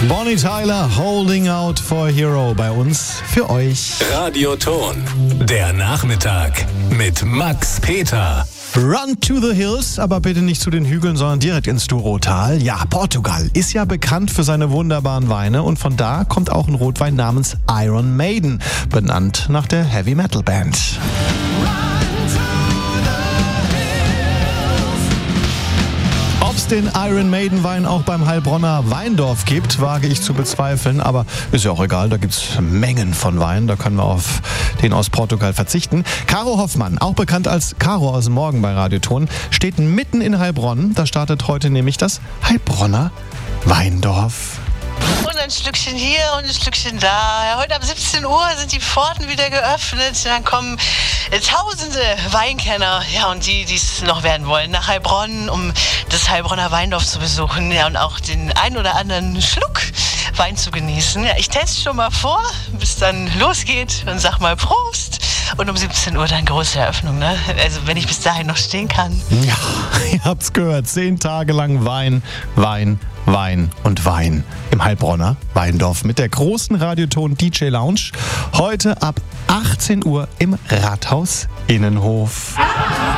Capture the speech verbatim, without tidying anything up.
Bonnie Tyler, Holding Out for a Hero bei uns für euch. Radioton, der Nachmittag mit Max Peter. Run to the Hills, aber bitte nicht zu den Hügeln, sondern direkt ins Douro-Tal. Ja, Portugal ist ja bekannt für seine wunderbaren Weine und von da kommt auch ein Rotwein namens Iron Maiden, benannt nach der Heavy-Metal-Band. Ob es den Iron Maiden Wein auch beim Heilbronner Weindorf gibt, wage ich zu bezweifeln, aber ist ja auch egal, da gibt es Mengen von Wein, da können wir auf den aus Portugal verzichten. Caro Hoffmann, auch bekannt als Caro aus dem Morgen bei Radioton, steht mitten in Heilbronn, da startet heute nämlich das Heilbronner Weindorf. Und ein Schlückchen hier und ein Schlückchen da. Heute ab siebzehn Uhr sind die Pforten wieder geöffnet. Dann kommen tausende Weinkenner, ja, und die, die es noch werden wollen, nach Heilbronn, um das Heilbronner Weindorf zu besuchen, ja, und auch den ein oder anderen Schluck Wein zu genießen. Ja, ich teste schon mal vor, bis dann losgeht und sag mal Prost. Und um siebzehn Uhr dann große Eröffnung, ne? Also wenn ich bis dahin noch stehen kann. Ja, ihr habt's gehört. Zehn Tage lang Wein, Wein, Wein und Wein im Heilbronner Weindorf mit der großen Radioton D J Lounge. Heute ab achtzehn Uhr im Rathaus Innenhof.